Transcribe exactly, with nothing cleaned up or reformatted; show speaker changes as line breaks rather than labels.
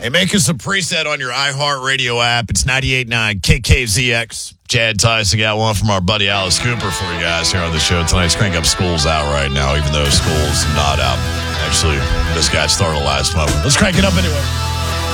Hey, make us a preset on your iHeartRadio app. It's ninety-eight point nine K K Z X. Chad Tyson got one from our buddy Alice Cooper for you guys here on the show tonight. Let's crank up School's out right now, even though School's not out. Actually, this guy started last month. Let's crank it up anyway.